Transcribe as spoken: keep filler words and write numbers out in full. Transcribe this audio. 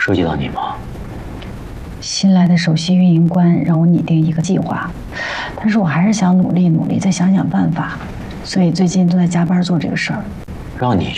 涉及到你吗？ 新来的首席运营官让我拟定一个计划，但是我还是想努力努力，再想想办法，所以最近都在加班做这个事儿。 让你